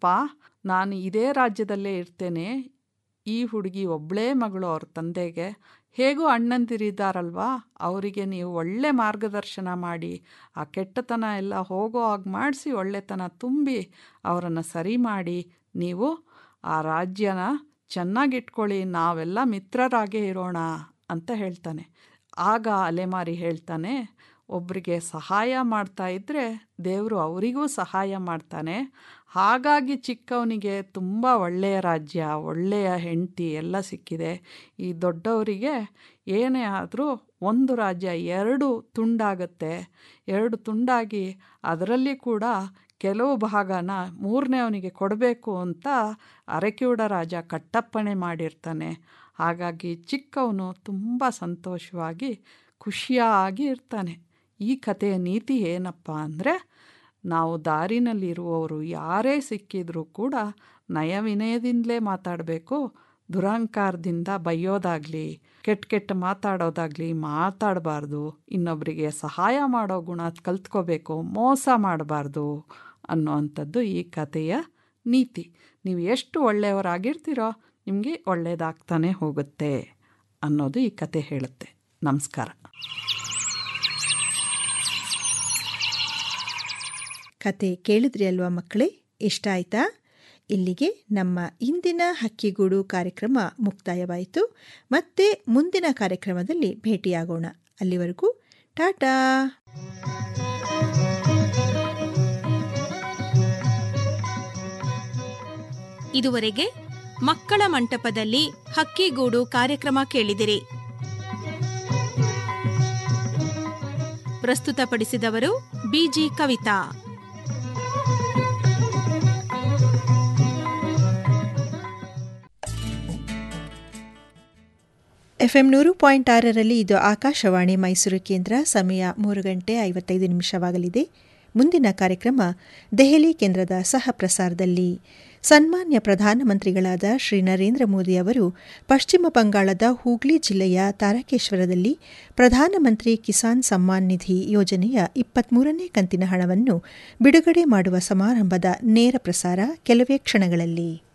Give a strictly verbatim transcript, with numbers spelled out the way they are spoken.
ಅಪ್ಪ, ನಾನು ಇದೇ ರಾಜ್ಯದಲ್ಲೇ ಇರ್ತೇನೆ. ಈ ಹುಡುಗಿ ಒಬ್ಬಳೇ ಮಗಳು ಅವ್ರ ತಂದೆಗೆ. ಹೇಗೂ ಅಣ್ಣಂದಿರಿದ್ದಾರಲ್ವಾ, ಅವರಿಗೆ ನೀವು ಒಳ್ಳೆ ಮಾರ್ಗದರ್ಶನ ಮಾಡಿ ಆ ಕೆಟ್ಟತನ ಎಲ್ಲ ಹೋಗೋ ಹಾಗೆ ಮಾಡಿಸಿ ಒಳ್ಳೆತನ ತುಂಬಿ ಅವರನ್ನು ಸರಿ ಮಾಡಿ ನೀವು ಆ ರಾಜ್ಯನ ಚೆನ್ನಾಗಿಟ್ಕೊಳ್ಳಿ, ನಾವೆಲ್ಲ ಮಿತ್ರರಾಗೇ ಇರೋಣ ಅಂತ ಹೇಳ್ತಾನೆ. ಆಗ ಅಲೆಮಾರಿ ಹೇಳ್ತಾನೆ, ಒಬ್ಬರಿಗೆ ಸಹಾಯ ಮಾಡ್ತಾ ಇದ್ದರೆ ದೇವರು ಅವರಿಗೂ ಸಹಾಯ ಮಾಡ್ತಾನೆ. ಹಾಗಾಗಿ ಚಿಕ್ಕವನಿಗೆ ತುಂಬ ಒಳ್ಳೆಯ ರಾಜ್ಯ, ಒಳ್ಳೆಯ ಹೆಂಡತಿ ಎಲ್ಲ ಸಿಕ್ಕಿದೆ. ಈ ದೊಡ್ಡವರಿಗೆ ಏನೇ ಆದರೂ ಒಂದು ರಾಜ್ಯ ಎರಡು ತುಂಡಾಗತ್ತೆ. ಎರಡು ತುಂಡಾಗಿ ಅದರಲ್ಲಿ ಕೂಡ ಕೆಲವು ಭಾಗನ ಮೂರನೇವನಿಗೆ ಕೊಡಬೇಕು ಅಂತ ಅರಕೀಡ ರಾಜ ಕಟ್ಟಪ್ಪಣೆ ಮಾಡಿರ್ತಾನೆ. ಹಾಗಾಗಿ ಚಿಕ್ಕವನು ತುಂಬ ಸಂತೋಷವಾಗಿ ಖುಷಿಯಾಗಿ ಇರ್ತಾನೆ. ಈ ಕಥೆಯ ನೀತಿ ಏನಪ್ಪ ಅಂದರೆ, ನಾವು ದಾರಿನಲ್ಲಿರುವವರು ಯಾರೇ ಸಿಕ್ಕಿದ್ರೂ ಕೂಡ ನಯವಿನಯದಿಂದಲೇ ಮಾತಾಡಬೇಕು. ದುರಹಂಕಾರದಿಂದ ಬೈಯೋದಾಗಲಿ, ಕೆಟ್ಟ ಕೆಟ್ಟ ಮಾತಾಡೋದಾಗಲಿ ಮಾತಾಡಬಾರ್ದು. ಇನ್ನೊಬ್ಬರಿಗೆ ಸಹಾಯ ಮಾಡೋ ಗುಣ ಕಲ್ತ್ಕೋಬೇಕು, ಮೋಸ ಮಾಡಬಾರ್ದು ಅನ್ನೋವಂಥದ್ದು ಈ ಕಥೆಯ ನೀತಿ. ನೀವು ಎಷ್ಟು ಒಳ್ಳೆಯವರಾಗಿರ್ತೀರೋ ನಿಮಗೆ ಒಳ್ಳೆಯದಾಗ್ತಾನೆ ಹೋಗುತ್ತೆ ಅನ್ನೋದು ಈ ಕತೆ ಹೇಳುತ್ತೆ. ನಮಸ್ಕಾರ. ಕತೆ ಕೇಳಿದ್ರಿ ಅಲ್ವಾ ಮಕ್ಕಳೇ? ಇಷ್ಟ ಆಯ್ತಾ? ಇಲ್ಲಿಗೆ ನಮ್ಮ ಇಂದಿನ ಹಕ್ಕಿಗೂಡು ಕಾರ್ಯಕ್ರಮ ಮುಕ್ತಾಯವಾಯಿತು. ಮತ್ತೆ ಮುಂದಿನ ಕಾರ್ಯಕ್ರಮದಲ್ಲಿ ಭೇಟಿಯಾಗೋಣ. ಅಲ್ಲಿವರೆಗೂ ಟಾಟಾ. ಇದುವರೆಗೆ ಮಕ್ಕಳ ಮಂಟಪದಲ್ಲಿ ಹಕ್ಕಿಗೂಡು ಕಾರ್ಯಕ್ರಮ ಕೇಳಿದಿರಿ. ಪ್ರಸ್ತುತಪಡಿಸಿದವರು ಬಿಜಿ ಕವಿತಾ. ಎಫ್ಎಂ ನೂರು ಪಾಯಿಂಟ್ ಆರರಲ್ಲಿ ಇದು ಆಕಾಶವಾಣಿ ಮೈಸೂರು ಕೇಂದ್ರ. ಸಮಯ ಮೂರು ಗಂಟೆ ಐವತ್ತೈದು ನಿಮಿಷವಾಗಲಿದೆ. ಮುಂದಿನ ಕಾರ್ಯಕ್ರಮ ದೆಹಲಿ ಕೇಂದ್ರದ ಸಹ ಪ್ರಸಾರದಲ್ಲಿ. ಸನ್ಮಾನ್ಯ ಪ್ರಧಾನಮಂತ್ರಿಗಳಾದ ಶ್ರೀ ನರೇಂದ್ರ ಮೋದಿ ಅವರು ಪಶ್ಚಿಮ ಬಂಗಾಳದ ಹೂಗ್ಲಿ ಜಿಲ್ಲೆಯ ತಾರಕೇಶ್ವರದಲ್ಲಿ ಪ್ರಧಾನಮಂತ್ರಿ ಕಿಸಾನ್ ಸಮ್ಮಾನ್ ನಿಧಿ ಯೋಜನೆಯ ಇಪ್ಪತ್ಮೂರನೇ ಕಂತಿನ ಹಣವನ್ನು ಬಿಡುಗಡೆ ಮಾಡುವ ಸಮಾರಂಭದ ನೇರ ಪ್ರಸಾರ ಕೆಲವೇ ಕ್ಷಣಗಳಲ್ಲಿ.